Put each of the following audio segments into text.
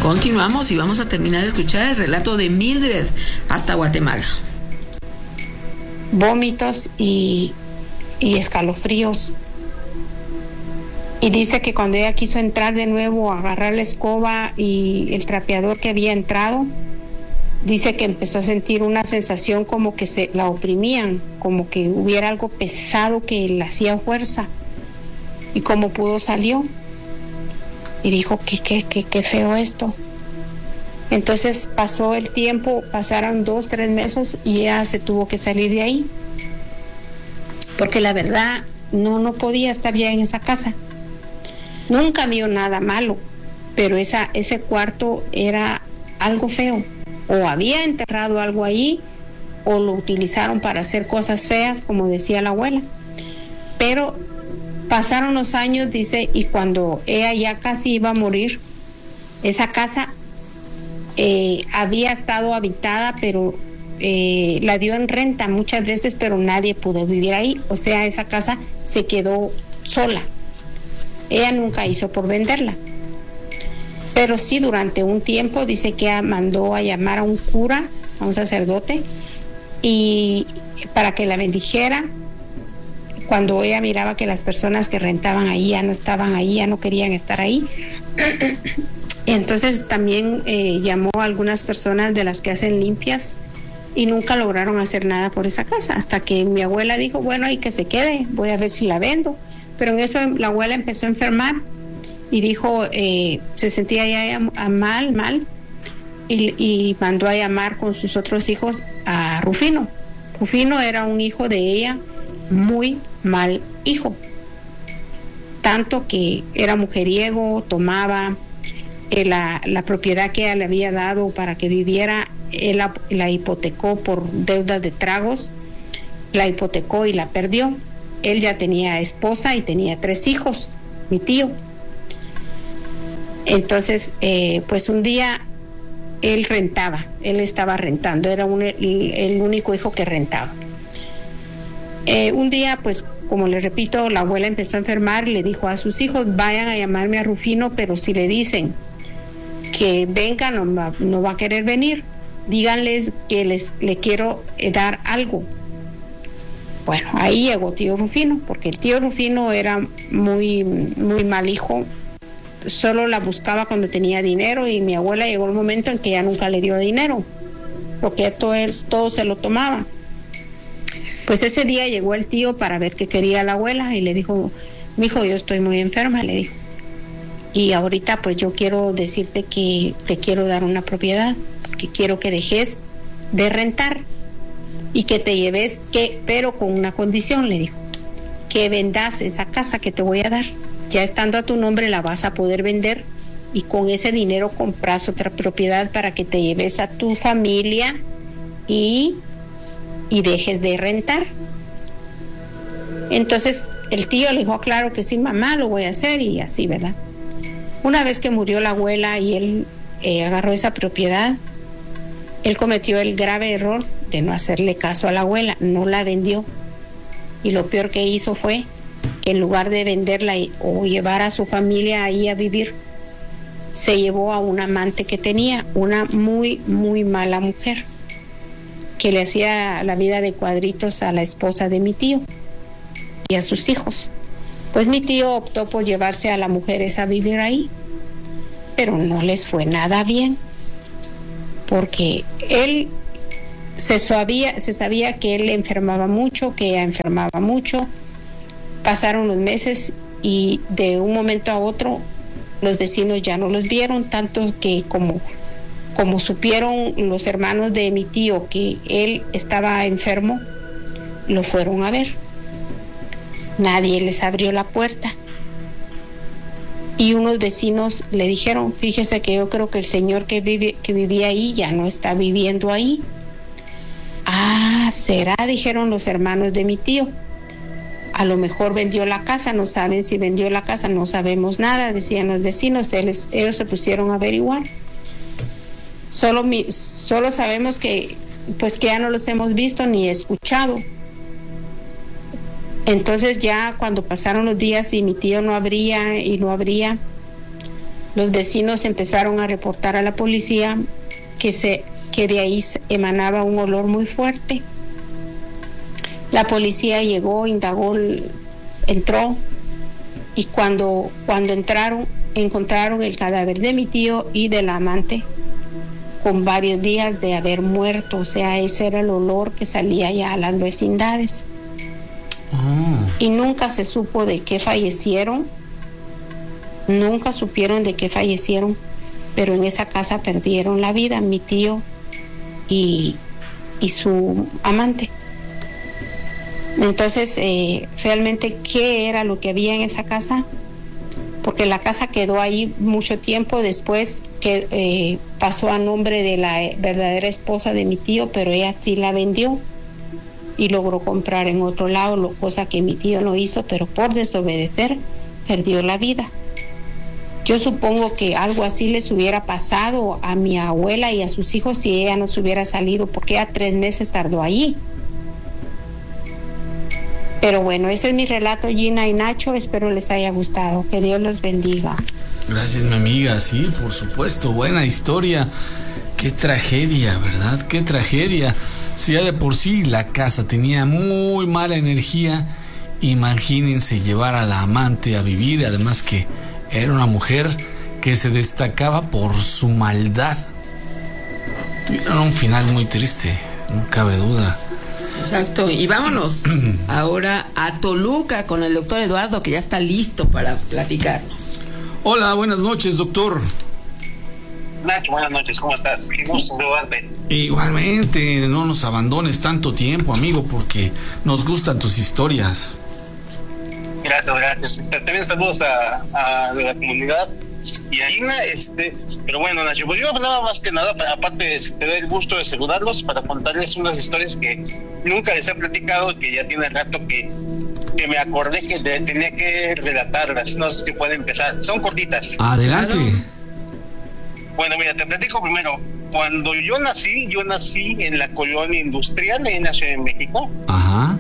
Continuamos y vamos a terminar de escuchar el relato de Mildred hasta Guatemala. Vómitos y escalofríos. Y dice que cuando ella quiso entrar de nuevo a agarrar la escoba y el trapeador que había entrado, dice que empezó a sentir una sensación como que se la oprimían, como que hubiera algo pesado que le hacía fuerza. Y como pudo salió. Y dijo, qué feo esto. Entonces pasó el tiempo, pasaron 2-3 meses y ella se tuvo que salir de ahí. Porque la verdad no podía estar ya en esa casa. Nunca vio nada malo, pero ese cuarto era algo feo. O había enterrado algo ahí, o lo utilizaron para hacer cosas feas, como decía la abuela. Pero pasaron los años, dice, y cuando ella ya casi iba a morir, esa casa había estado habitada, pero la dio en renta muchas veces, pero nadie pudo vivir ahí. O sea, esa casa se quedó sola. Ella nunca hizo por venderla. Pero sí, durante un tiempo dice que ella mandó a llamar a un cura, a un sacerdote, y para que la bendijera. Cuando ella miraba que las personas que rentaban ahí ya no estaban ahí, ya no querían estar ahí. Entonces también llamó a algunas personas de las que hacen limpias y nunca lograron hacer nada por esa casa, hasta que mi abuela dijo, bueno, y que se quede, voy a ver si la vendo. Pero en eso la abuela empezó a enfermar y dijo, se sentía ya mal, y mandó a llamar con sus otros hijos a Rufino. Rufino era un hijo de ella, muy mal hijo, tanto que era mujeriego, tomaba la propiedad que ella le había dado para que viviera, él la hipotecó por deudas de tragos, la hipotecó y la perdió. Él ya tenía esposa y tenía 3 hijos, mi tío. Entonces, pues un día él estaba rentando, era el único hijo que rentaba. Un día, pues, como les repito, la abuela empezó a enfermar, le dijo a sus hijos, vayan a llamarme a Rufino, pero si le dicen que venga, no va a querer venir. Díganles que le quiero dar algo. Bueno, ahí llegó tío Rufino, porque el tío Rufino era muy, muy mal hijo, solo la buscaba cuando tenía dinero, y mi abuela llegó el momento en que ya nunca le dio dinero, porque todo se lo tomaba. Pues ese día llegó el tío para ver qué quería la abuela y le dijo, mijo, yo estoy muy enferma, le dijo. Y ahorita pues yo quiero decirte que te quiero dar una propiedad, porque quiero que dejes de rentar y que te lleves, pero con una condición, le dijo, que vendas esa casa que te voy a dar. Ya estando a tu nombre la vas a poder vender y con ese dinero compras otra propiedad para que te lleves a tu familia y dejes de rentar. Entonces el tío le dijo, claro que sí, mamá, lo voy a hacer, y así, ¿verdad? Una vez que murió la abuela y él agarró esa propiedad, él cometió el grave error de no hacerle caso a la abuela, no la vendió, y lo peor que hizo fue que en lugar de venderla o llevar a su familia ahí a vivir, se llevó a un amante que tenía, una muy, muy mala mujer, que le hacía la vida de cuadritos a la esposa de mi tío y a sus hijos. Pues mi tío optó por llevarse a la mujer esa a vivir ahí, pero no les fue nada bien, porque él se sabía que él enfermaba mucho, que ella enfermaba mucho. Pasaron los meses y de un momento a otro los vecinos ya no los vieron, tanto que como supieron los hermanos de mi tío que él estaba enfermo, lo fueron a ver. Nadie les abrió la puerta. Y unos vecinos le dijeron, fíjese que yo creo que el señor que vivía ahí ya no está viviendo ahí. Ah, será, dijeron los hermanos de mi tío. A lo mejor vendió la casa, no saben si vendió la casa, no sabemos nada, decían los vecinos. Ellos se pusieron a averiguar. Solo sabemos que ya no los hemos visto ni escuchado. Entonces ya cuando pasaron los días y mi tío no abría, Los vecinos empezaron a reportar a la policía que de ahí emanaba un olor muy fuerte. La policía llegó, indagó, entró, y cuando entraron, encontraron el cadáver de mi tío y de la amante con varios días de haber muerto. O sea, ese era el olor que salía ya a las vecindades. Y nunca se supo de qué fallecieron, nunca supieron de qué fallecieron, pero en esa casa perdieron la vida mi tío y su amante. Entonces, realmente, ¿qué era lo que había en esa casa? Porque la casa quedó ahí mucho tiempo después, que pasó a nombre de la verdadera esposa de mi tío, pero ella sí la vendió y logró comprar en otro lado, cosa que mi tío no hizo, pero por desobedecer perdió la vida. Yo supongo que algo así les hubiera pasado a mi abuela y a sus hijos si ella no se hubiera salido, porque ella 3 meses tardó allí. Pero bueno, ese es mi relato, Gina y Nacho. Espero les haya gustado. Que Dios los bendiga. Gracias, mi amiga. Sí, por supuesto. Buena historia. Qué tragedia, ¿verdad? Qué tragedia. Si ya de por sí la casa tenía muy mala energía, imagínense llevar a la amante a vivir. Además que era una mujer que se destacaba por su maldad. Tuvieron un final muy triste, no cabe duda. Exacto, y vámonos ahora a Toluca con el doctor Eduardo, que ya está listo para platicarnos. Hola, buenas noches, doctor. Nacho, buenas noches, ¿cómo estás? Qué gusto saludarte. Igualmente, no nos abandones tanto tiempo, amigo, porque nos gustan tus historias. Gracias. También saludos a la comunidad y a Ina, pero bueno, Nacho, pues yo hablaba más que nada, aparte te doy el gusto de saludarlos, para contarles unas historias que nunca les he platicado, que ya tiene rato que me acordé que tenía que relatarlas. No sé si puede empezar, son cortitas. Adelante. Bueno, mira, te platico primero. Cuando yo nací en la colonia industrial en la Ciudad de México. Ajá.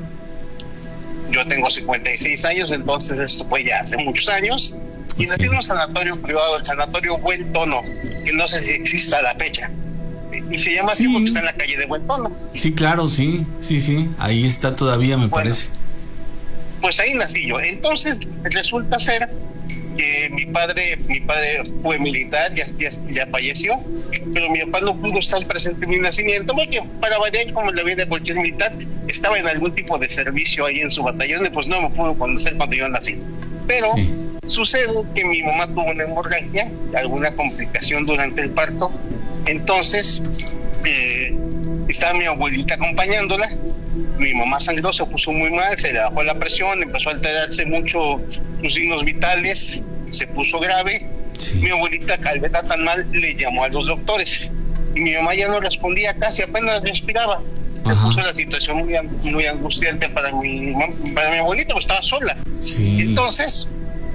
Yo tengo 56 años, entonces esto fue ya hace muchos años. Y nací en un sanatorio privado, el Sanatorio Buen Tono, que no sé si existe a la fecha. Y se llama así porque está en la calle de Buen Tono. Sí, claro, sí. Ahí está todavía, me parece. Pues ahí nací yo. Entonces resulta ser que mi padre fue militar, ya falleció, pero mi papá no pudo estar presente en mi nacimiento, porque para variar, como la vida de cualquier militar, estaba en algún tipo de servicio ahí en su batallón, y pues no me pudo conocer cuando yo nací. Pero sucede que mi mamá tuvo una hemorragia, alguna complicación durante el parto. Entonces estaba mi abuelita acompañándola. Mi mamá sangró, se puso muy mal, se le bajó la presión, empezó a alterarse mucho sus signos vitales, se puso grave. Mi abuelita, al verla tan mal, le llamó a los doctores y mi mamá ya no respondía, casi apenas respiraba. Se puso la situación muy angustiante para mi abuelita, pues estaba sola. Entonces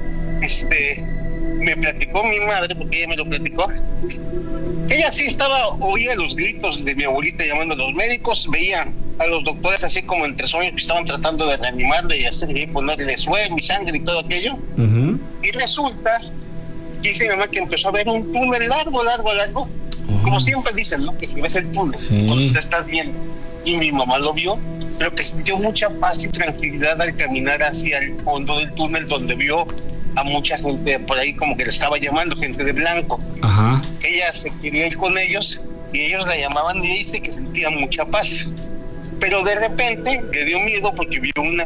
me platicó mi madre, porque ella me lo platicó, que ella sí oía los gritos de mi abuelita llamando a los médicos, veía a los doctores así como entre sueños que estaban tratando de reanimarle y ponerle suero y sangre y todo aquello. Y resulta que dice mi mamá que empezó a ver un túnel largo, como siempre dicen, ¿no? Que si ves el túnel, cuando te estás viendo. Y mi mamá lo vio, pero que sintió mucha paz y tranquilidad al caminar hacia el fondo del túnel, donde vio a mucha gente por ahí como que le estaba llamando, gente de blanco. Ella se quería ir con ellos y ellos la llamaban, y dice que sentía mucha paz. Pero de repente le dio miedo porque vio una